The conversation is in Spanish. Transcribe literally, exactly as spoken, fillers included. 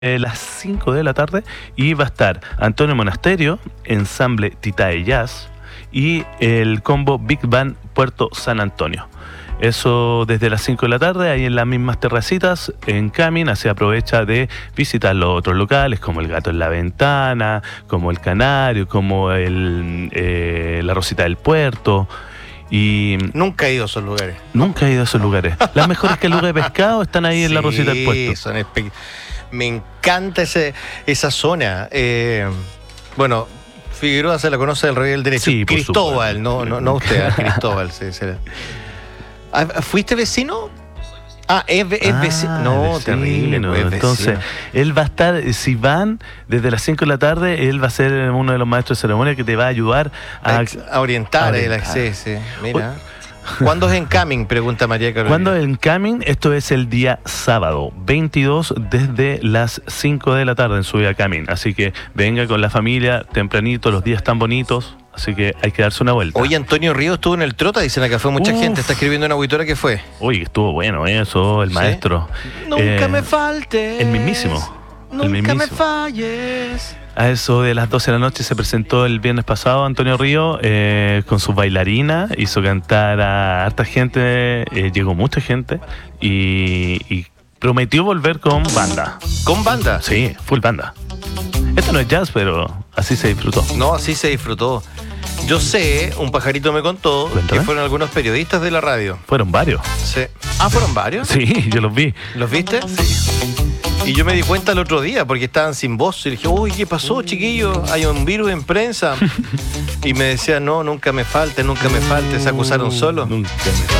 Eh, las cinco de la tarde y va a estar Antonio Monasterio, Ensamble Titae Jazz y el combo Big Band Puerto San Antonio. Eso desde las cinco de la tarde, ahí en las mismas terracitas, en Camin. Se aprovecha de visitar los otros locales, como el Gato en la Ventana, como el Canario, como el eh, la Rosita del Puerto. Y nunca he ido a esos lugares. Nunca he ido a esos lugares. Las mejores que el lugar de pescado están ahí sí, en la Rosita del Puerto. Son espe- Me encanta ese, esa zona. Eh, bueno, Figueroa se la conoce del rey del derecho. Sí, Cristóbal, no, no, no usted, a Cristóbal. Sí, sí. ¿Fuiste vecino? Ah, es, es ah, vecino. No, vecino, terrible. Pues, entonces, vecino. Él va a estar, si van desde las cinco de la tarde, él va a ser uno de los maestros de ceremonia que te va a ayudar a, a, a orientar. A orientar. El, sí, sí. Mira. ¿Cuándo es en Camin? Pregunta María Carolina. ¿Cuándo es en Camin? Esto es el día sábado, veintidós, desde las cinco de la tarde en Subida Camin. Así que venga con la familia tempranito, los días tan bonitos. Así que hay que darse una vuelta. Hoy Antonio Ríos estuvo en el Trota, dicen acá, fue mucha Uf. gente. Está escribiendo una auditora que fue. Uy, estuvo bueno eso, el ¿Sí? maestro. Nunca eh, me faltes. El mismísimo. Nunca el mismísimo. me falles. A eso de las doce de la noche se presentó el viernes pasado Antonio Río eh, con su bailarina, hizo cantar a harta gente, eh, llegó mucha gente y, y prometió volver con banda. ¿Con banda? Sí, full banda. Esto no es jazz, pero así se disfrutó. No, así se disfrutó. Yo sé, un pajarito me contó Cuéntame. que fueron algunos periodistas de la radio. Fueron varios. Sí. Ah, ¿fueron varios? Sí, yo los vi. ¿Los viste? Sí. Y yo me di cuenta el otro día porque estaban sin voz. Y dije, uy, ¿qué pasó, chiquillos? Hay un virus en prensa. Y me decían, no, nunca me falte, nunca me falte. Se acusaron solo. Nunca me falte.